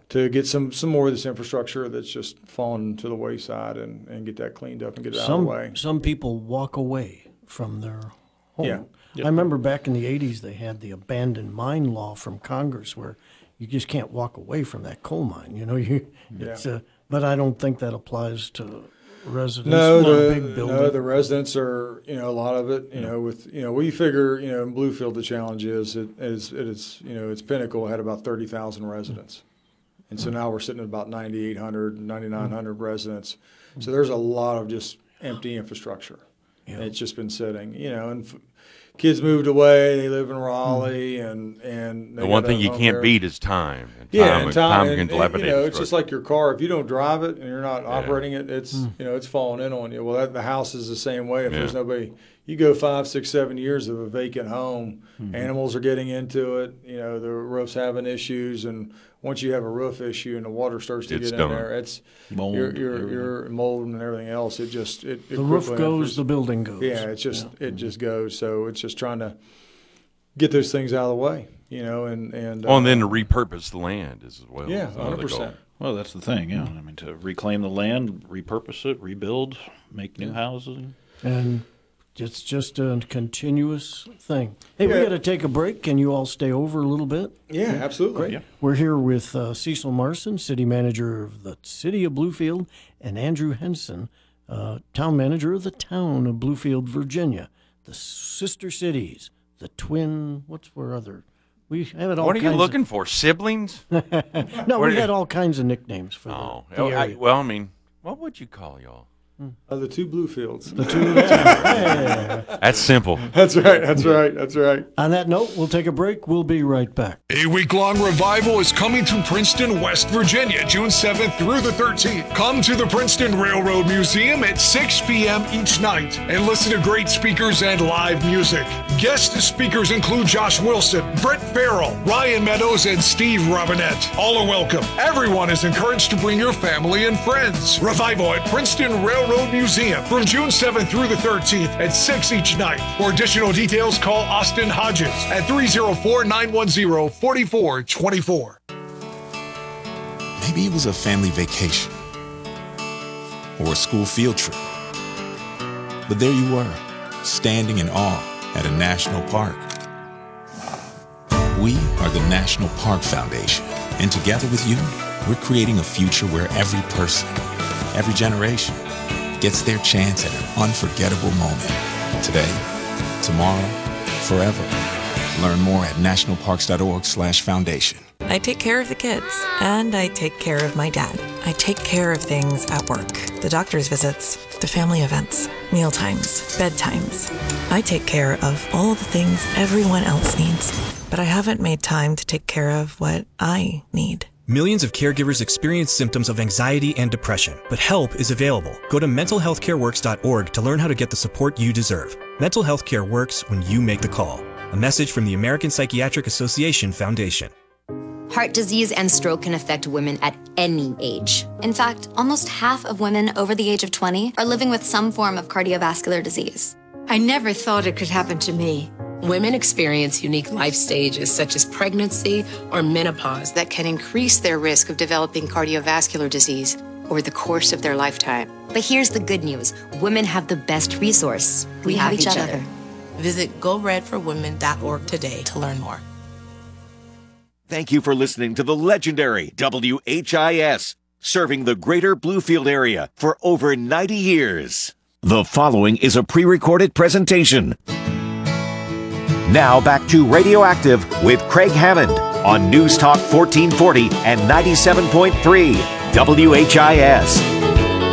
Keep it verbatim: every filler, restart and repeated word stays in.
to get some, some more of this infrastructure that's just fallen to the wayside and, and get that cleaned up and get it some, out of the way. Some people walk away from their home. Yeah. Yep. I remember back in the eighties they had the abandoned mine law from Congress where you just can't walk away from that coal mine. You know, you it's Yeah. uh, but I don't think that applies to residents. No, Not a the, big building. no, the residents are, you know, a lot of it, you know, with, you know, we figure, you know, in Bluefield, the challenge is it is, it is, you know, its pinnacle had about thirty thousand residents. And so now we're sitting at about ninety-eight hundred, ninety-nine hundred residents. So there's a lot of just empty infrastructure. Yeah. And it's just been sitting, you know, and f- kids moved away, they live in Raleigh, and, and they The one got a thing you home can't there. beat is time. And Yeah, time, and time, time and, can and, dilapidate you know, a it's just structure. like your car. If you don't drive it and you're not operating it, it's Mm. you know it's falling in on you. Well, that, the house is the same way. If Yeah. there's nobody, you go five, six, seven years of a vacant home, Mm-hmm. animals are getting into it. You know, the roof's having issues, and once you have a roof issue and the water starts to It's get done. in there, it's Mold, you're you're, everything. you're mold and everything else. It just it, it the roof quickly goes, enters- the building goes. yeah, it's just Yeah. it just goes. So it's just trying to get those things out of the way. You know, and and Well, and uh, then to repurpose the land as well. yeah, is one another hundred goal. percent. Well, that's the thing, yeah. I mean, to reclaim the land, repurpose it, rebuild, make new houses. And it's just a continuous thing. Hey, we Yeah. got to take a break. Can you all stay over a little bit? Yeah, absolutely. Great. Yeah. We're here with uh, Cecil Marson, City Manager of the City of Bluefield, and Andrew Henson, uh, Town Manager of the Town of Bluefield, Virginia. The sister cities, the twin, what's for other? We have it all What are you kinds looking for? Siblings? Of, no, what we are you- had all kinds of nicknames for Oh, the, the I, area. well, I mean, what would you call y'all? Uh, the two Bluefields. The two, yeah. That's simple. That's right. That's right. That's right. On that note, we'll take a break. We'll be right back. A week-long revival is coming to Princeton, West Virginia, June seventh through the thirteenth. Come to the Princeton Railroad Museum at six p.m. each night and listen to great speakers and live music. Guest speakers include Josh Wilson, Brett Farrell, Ryan Meadows, and Steve Robinette. All are welcome. Everyone is encouraged to bring your family and friends. Revival at Princeton Railroad Museum from June seventh through the thirteenth at six each night. For additional details, call Austin Hodges at three oh four, nine one oh, four four two four. Maybe it was a family vacation or a school field trip. But there you were, standing in awe at a national park. We are the National Park Foundation, and together with you, we're creating a future where every person, every generation, gets their chance at an unforgettable moment. Today, tomorrow, forever. Learn more at nationalparks.org slash foundation. I take care of the kids, and I take care of my dad. I take care of things at work. The doctor's visits, the family events, mealtimes, bedtimes. I take care of all the things everyone else needs. But I haven't made time to take care of what I need. Millions of caregivers experience symptoms of anxiety and depression, but help is available. Go to mental health care works dot org to learn how to get the support you deserve. Mental health care works when you make the call. A message from the American Psychiatric Association Foundation. Heart disease and stroke can affect women at any age. In fact, almost half of women over the age of twenty are living with some form of cardiovascular disease. I never thought it could happen to me. Women experience unique life stages such as pregnancy or menopause that can increase their risk of developing cardiovascular disease over the course of their lifetime. But here's the good news. Women have the best resource. We, have, each other. Visit go red for women dot org today to learn more. Thank you for listening to the legendary W H I S, serving the greater Bluefield area for over ninety years. The following is a pre-recorded presentation. Now back to Radioactive with Craig Hammond on News Talk fourteen forty and ninety-seven point three W H I S.